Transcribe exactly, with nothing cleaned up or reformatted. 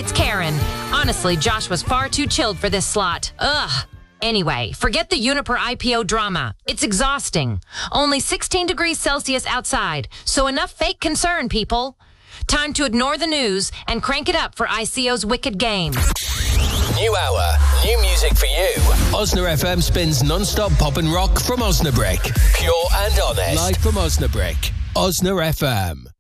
it's Karen. Honestly, Josh was far too chilled for this slot. Ugh. Anyway, forget the Uniper I P O drama. It's exhausting. Only sixteen degrees Celsius outside, so enough fake concern, people. Time to ignore the news and crank it up for I C O's Wicked Game. New hour, new music for you. Osna F M spins non-stop pop and rock from Osnabrick. Pure and honest. Live from Osnabrick. Osna F M.